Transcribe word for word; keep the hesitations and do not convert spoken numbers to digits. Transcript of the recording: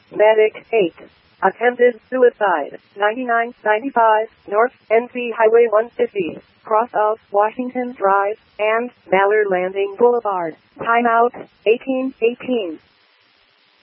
Medic eight. Attempted suicide. ninety-nine ninety-five North N C Highway one fifty. Cross of Washington Drive and Ballard Landing Boulevard. Timeout eighteen eighteen.